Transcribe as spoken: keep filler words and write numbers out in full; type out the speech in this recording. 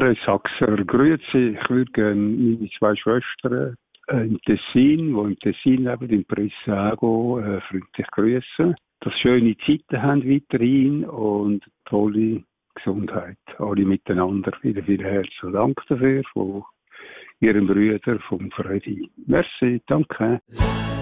Herr Sachser, grüezi. Ich würde gerne meine zwei Schwestern äh, im Tessin, die im Tessin leben, im Bresciago, äh, freundlich grüßen. Dass schöne Zeiten haben weiterhin und tolle Gesundheit. Alle miteinander. Vielen, vielen herzlichen Dank dafür von Ihrem Bruder, vom Freddy. Merci, danke.